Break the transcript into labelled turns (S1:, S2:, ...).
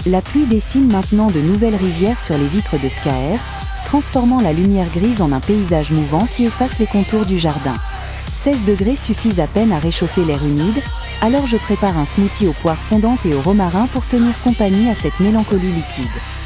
S1: La pluie dessine maintenant de nouvelles rivières sur les vitres de Skaer, transformant la lumière grise en un paysage mouvant qui efface les contours du jardin. 16 degrés suffisent à peine à réchauffer l'air humide, alors je prépare un smoothie aux poires fondantes et au romarin pour tenir compagnie à cette mélancolie liquide.